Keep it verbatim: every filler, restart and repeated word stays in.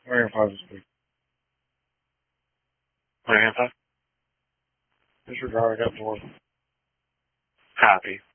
Marion five is big. Marion five? Disregard, I got four. Copy.